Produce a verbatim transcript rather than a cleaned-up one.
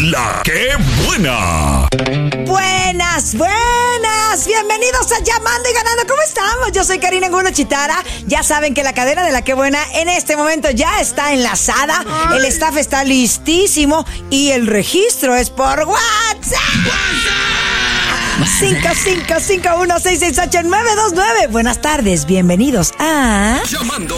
La que buena. Buenas, buenas. Bienvenidos a Llamando y Ganando. ¿Cómo estamos? Yo soy Karina Angulo Chitara. Ya saben que la cadena de La que buena en este momento ya está enlazada. Ay. El staff está listísimo y el registro es por WhatsApp. cinco cinco cinco uno seis seis ocho nueve dos nueve. Buenas tardes, bienvenidos a Llamando.